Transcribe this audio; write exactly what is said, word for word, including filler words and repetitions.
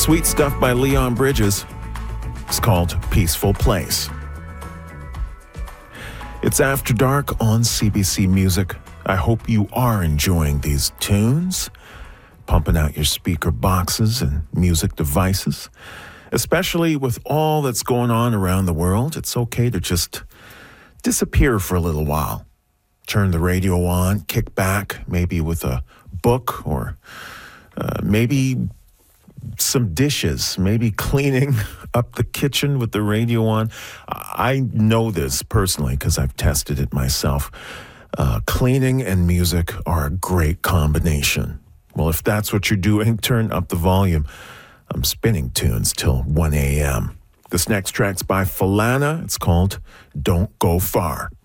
Sweet stuff by Leon Bridges. It's called Peaceful Place. It's After Dark on C B C Music. I hope you are enjoying these tunes, pumping out your speaker boxes and music devices. Especially with all that's going on around the world, it's okay to just disappear for a little while. Turn the radio on, kick back, maybe with a book or uh, maybe some dishes, maybe cleaning up the kitchen with the radio on. I know this personally because I've tested it myself. Uh, cleaning and music are a great combination. Well, if that's what you're doing, turn up the volume. I'm spinning tunes till one a.m. This next track's by Falana. It's called Don't Go Far.